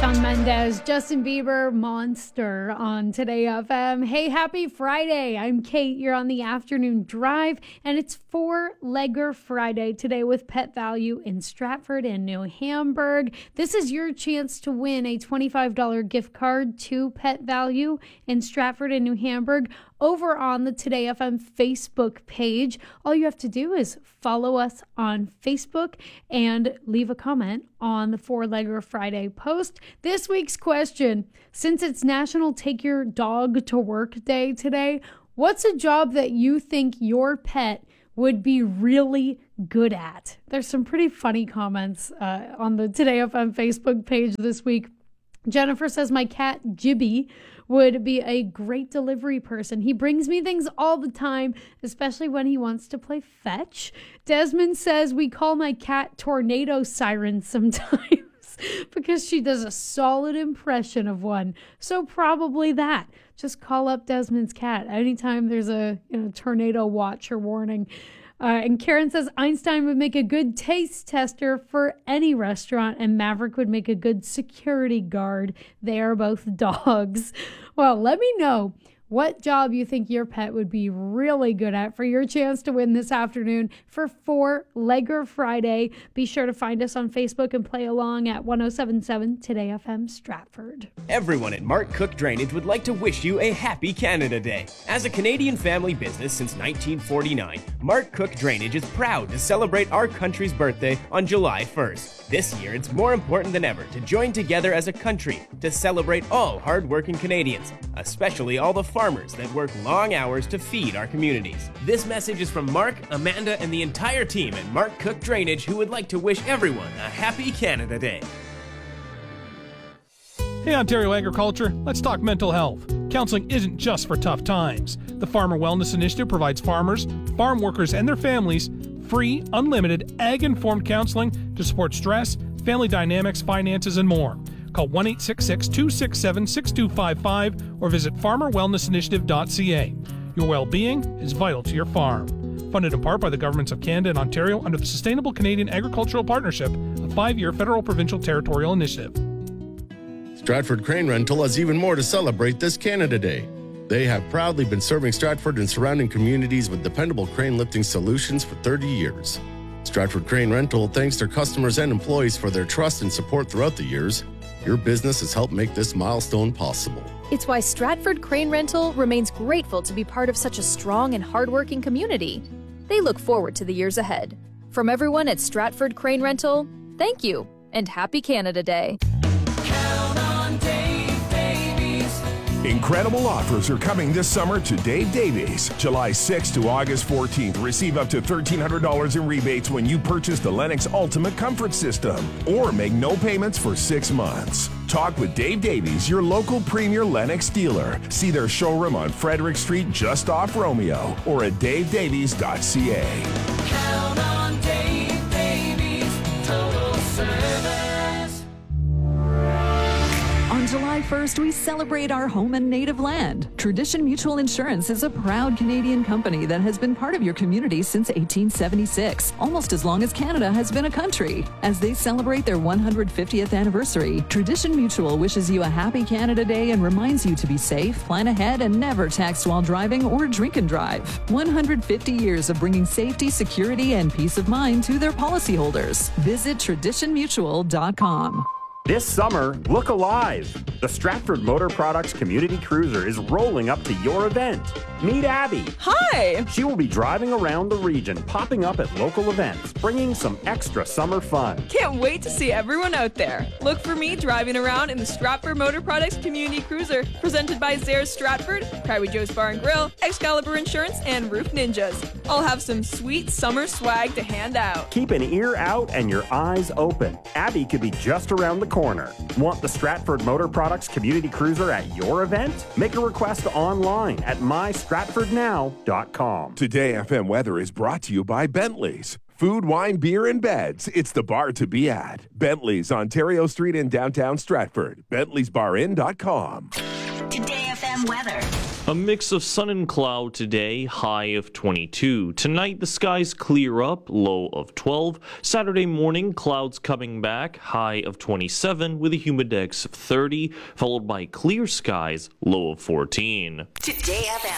Shawn Mendes, Justin Bieber, Monster on Today FM. Hey, happy Friday. I'm Kate. You're on the afternoon drive, and it's Four-Legger Friday today with Pet Value in Stratford and New Hamburg. This is your chance to win a $25 gift card to Pet Value in Stratford and New Hamburg over on the Today FM Facebook page. All you have to do is follow us on Facebook and leave a comment on the Four-Legger Friday post. This week's question, since it's National Take Your Dog to Work Day today, what's a job that you think your pet would be really good at? There's some pretty funny comments on the Today FM Facebook page this week. Jennifer says, my cat Jibby would be a great delivery person. He brings me things all the time, especially when he wants to play fetch. Desmond says, we call my cat Tornado Siren sometimes because she does a solid impression of one. So probably that. Just call up Desmond's cat anytime there's a tornado watch or warning. And Karen says Einstein would make a good taste tester for any restaurant, and Maverick would make a good security guard. They are both dogs. Well, let me know what job you think your pet would be really good at for your chance to win this afternoon for Four-Legger Friday. Be sure to find us on Facebook and play along at 107.7 Today FM Stratford. Everyone at Mark Cook Drainage would like to wish you a happy Canada Day. As a Canadian family business since 1949, Mark Cook Drainage is proud to celebrate our country's birthday on July 1st. This year, it's more important than ever to join together as a country to celebrate all hardworking Canadians, especially all the farmers that work long hours to feed our communities. This message is from Mark, Amanda, and the entire team at Mark Cook Drainage, who would like to wish everyone a happy Canada Day. Hey, Ontario Agriculture, let's talk mental health. Counseling isn't just for tough times. The Farmer Wellness Initiative provides farmers, farm workers, and their families free, unlimited, ag-informed counseling to support stress, family dynamics, finances, and more. Call 1-866-267-6255 or visit farmerwellnessinitiative.ca. Your well-being is vital to your farm. Funded in part by the governments of Canada and Ontario under the Sustainable Canadian Agricultural Partnership, a 5-year federal provincial territorial initiative. Stratford Crane Rental has even more to celebrate this Canada Day. They have proudly been serving Stratford and surrounding communities with dependable crane lifting solutions for 30 years. Stratford Crane Rental thanks their customers and employees for their trust and support throughout the years. Your business has helped make this milestone possible. It's why Stratford Crane Rental remains grateful to be part of such a strong and hardworking community. They look forward to the years ahead. From everyone at Stratford Crane Rental, thank you and happy Canada Day. Incredible offers are coming this summer to Dave Davies. July 6th to August 14th. Receive up to $1,300 in rebates when you purchase the Lennox Ultimate Comfort System or make no payments for 6 months. Talk with Dave Davies, your local premier Lennox dealer. See their showroom on Frederick Street just off Romeo or at davedavies.ca. Count on Dave Davies, total service. On July 1st, we celebrate our home and native land. Tradition Mutual Insurance is a proud Canadian company that has been part of your community since 1876, almost as long as Canada has been a country. As they celebrate their 150th anniversary, Tradition Mutual wishes you a happy Canada Day and reminds you to be safe, plan ahead, and never text while driving or drink and drive. 150 years of bringing safety, security, and peace of mind to their policyholders. Visit traditionmutual.com. This summer, look alive. The Stratford Motor Products Community Cruiser is rolling up to your event. Meet Abby. Hi. She will be driving around the region, popping up at local events, bringing some extra summer fun. Can't wait to see everyone out there. Look for me driving around in the Stratford Motor Products Community Cruiser, presented by Zayres Stratford, Private Joe's Bar and Grill, Excalibur Insurance, and Roof Ninjas. I'll have some sweet summer swag to hand out. Keep an ear out and your eyes open. Abby could be just around the corner. Want the Stratford Motor Products Community Cruiser at your event? Make a request online at mystratfordnow.com. Today FM weather is brought to you by Bentley's. Food, wine, beer, and beds. It's the bar to be at. Bentley's, Ontario Street in downtown Stratford. Bentley'sBarIn.com. Today FM weather. A mix of sun and cloud today, high of 22. Tonight, the skies clear up, low of 12. Saturday morning, clouds coming back, high of 27 with a humidex of 30, followed by clear skies, low of 14. Today FM.